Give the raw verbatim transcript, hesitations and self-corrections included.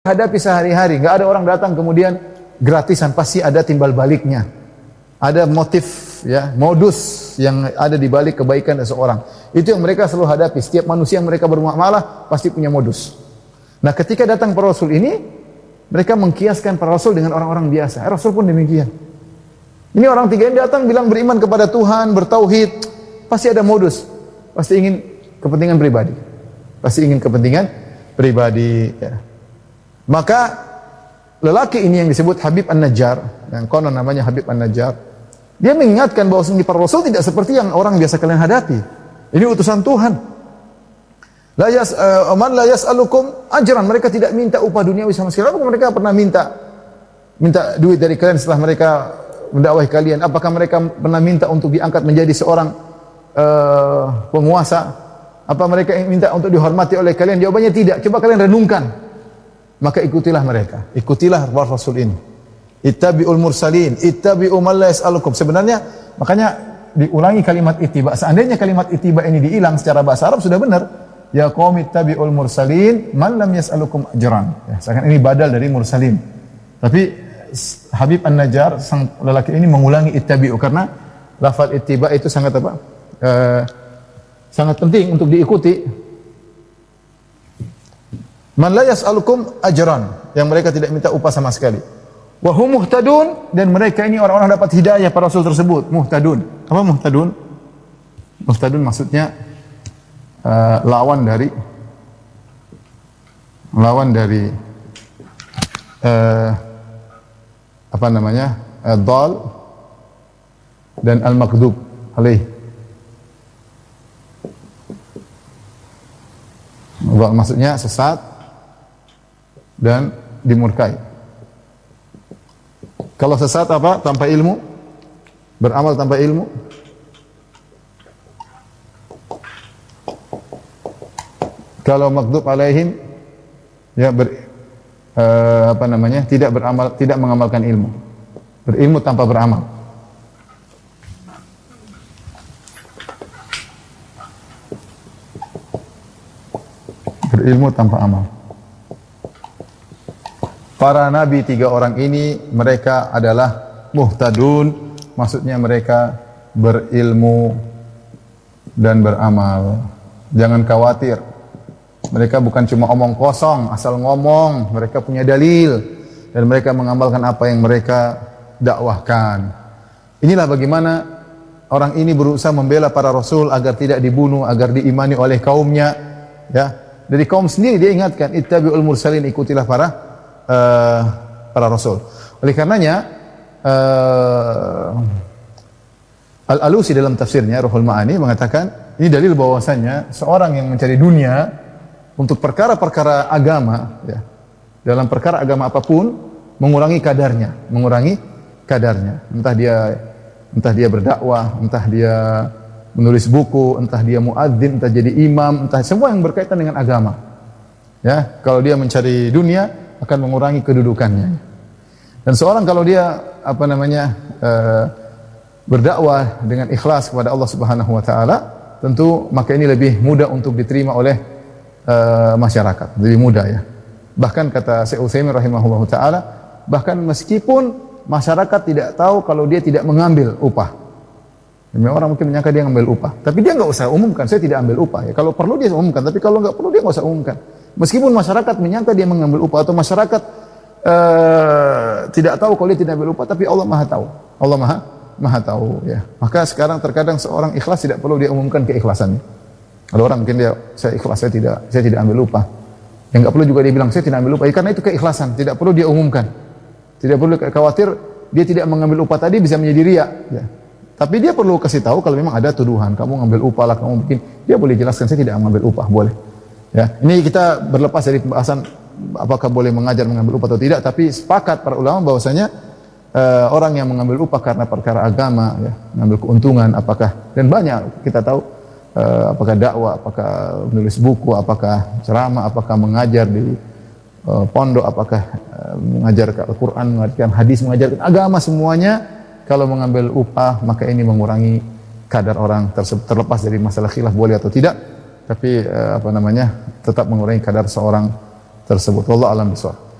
hadapi sehari-hari. Nggak ada orang datang kemudian gratisan, pasti ada timbal baliknya. Ada motif, ya, modus yang ada di balik kebaikan seseorang. Itu yang mereka selalu hadapi. Setiap manusia yang mereka bermuamalah pasti punya modus. Nah, ketika datang para rasul ini, mereka mengkiaskan para rasul dengan orang-orang biasa. Rasul pun demikian. Ini orang tiga ini datang bilang beriman kepada Tuhan, bertauhid, pasti ada modus. Pasti ingin kepentingan pribadi. Pasti ingin kepentingan pribadi, ya. Maka lelaki ini yang disebut Habib An-Najjar, yang konon namanya Habib An-Najjar, dia mengingatkan bahwa para rasul tidak seperti yang orang biasa kalian hadapi. Ini utusan Tuhan. La yas uh, man la yas'alukum ajran, mereka tidak minta upah duniawi sama sekali. Apakah mereka pernah minta minta duit dari kalian setelah mereka mendakwahi kalian? Apakah mereka pernah minta untuk diangkat menjadi seorang uh, penguasa? Apa mereka minta untuk dihormati oleh kalian? Jawabannya tidak. Coba kalian renungkan. Maka ikutilah mereka, ikutilah para rasul ini. Ittabi'ul mursalin, ittabi'u man la yas'alukum. Sebenarnya makanya diulangi kalimat ittiba. Seandainya kalimat ittiba ini dihilang secara bahasa Arab sudah benar. Ya qaum ittabi'ul mursalin man lam yas'alukum ajran. Ya, seakan ini badal dari mursalin. Tapi Habib An-Najjar sang lelaki ini mengulangi ittabi'u karena lafaz ittiba itu sangat apa? Uh, sangat penting untuk diikuti. Man la yas'alukum ajran, yang mereka tidak minta upah sama sekali. Wa hum muhtadun, dan mereka ini orang-orang dapat hidayah para rasul tersebut. Muhtadun. Apa muhtadun? Muhtadun maksudnya uh, lawan dari lawan dari uh, apa namanya? Uh, dhal dan al-maghdub alaih. Maksudnya sesat dan dimurkai. Kalau sesat apa? Tanpa ilmu, beramal tanpa ilmu. Kalau maghdub alaihim, ya ber, uh, apa namanya? Tidak beramal, tidak mengamalkan ilmu. Berilmu tanpa beramal. Berilmu tanpa amal. Para nabi tiga orang ini mereka adalah muhtadun, maksudnya mereka berilmu dan beramal. Jangan khawatir. Mereka bukan cuma omong kosong, asal ngomong, mereka punya dalil dan mereka mengamalkan apa yang mereka dakwahkan. Inilah bagaimana orang ini berusaha membela para rasul agar tidak dibunuh, agar diimani oleh kaumnya, ya. Dari kaum sendiri dia ingatkan, ittabi'ul mursalin, ikutilah para Uh, para rasul. Oleh karenanya uh, Al-Alusi dalam tafsirnya Ruhul Ma'ani mengatakan ini dalil bahwasanya seorang yang mencari dunia untuk perkara-perkara agama, ya, dalam perkara agama apapun mengurangi kadarnya, mengurangi kadarnya. Entah dia entah dia berdakwah, entah dia menulis buku, entah dia muadzin, entah jadi imam, entah semua yang berkaitan dengan agama. Ya, kalau dia mencari dunia akan mengurangi kedudukannya. Dan seorang kalau dia apa namanya uh, berdakwah dengan ikhlas kepada Allah Subhanahu wa taala, tentu maka ini lebih mudah untuk diterima oleh uh, masyarakat, lebih mudah, ya. Bahkan kata Syekh Utsaimin rahimahullahu taala, bahkan meskipun masyarakat tidak tahu kalau dia tidak mengambil upah. Memang orang mungkin menyangka dia mengambil upah, tapi dia enggak usah umumkan, saya tidak ambil upah, ya. Kalau perlu dia umumkan, tapi kalau enggak perlu dia enggak usah umumkan. Meskipun masyarakat menyangka dia mengambil upah atau masyarakat uh, tidak tahu kalau dia tidak ambil upah, tapi Allah Maha tahu. Allah Maha Maha tahu, ya. Maka sekarang terkadang seorang ikhlas tidak perlu dia umumkan keikhlasannya. Ada orang mungkin dia saya ikhlas, saya tidak saya tidak ambil upah. Yang enggak perlu juga dia bilang saya tidak ambil upah, ya, karena itu keikhlasan, tidak perlu dia umumkan. Tidak perlu khawatir dia tidak mengambil upah tadi bisa menjadi riya, ya. Tapi dia perlu kasih tahu kalau memang ada tuduhan, kamu ngambil upah lah, kamu bikin, dia boleh jelaskan saya tidak mengambil upah, boleh. Ya, ini kita berlepas dari pembahasan apakah boleh mengajar mengambil upah atau tidak, tapi sepakat para ulama bahwasanya uh, orang yang mengambil upah karena perkara agama, ya, mengambil keuntungan, apakah, dan banyak kita tahu uh, apakah dakwah, apakah menulis buku, apakah ceramah, apakah mengajar di uh, pondok, apakah uh, mengajar Al-Quran, mengajarkan hadis, mengajarkan agama, semuanya kalau mengambil upah maka ini mengurangi kadar orang tersebut, terlepas dari masalah khilaf boleh atau tidak. Tapi uh, apa namanya tetap mengurangi kadar seorang tersebut. Wallahu a'lam bishawab.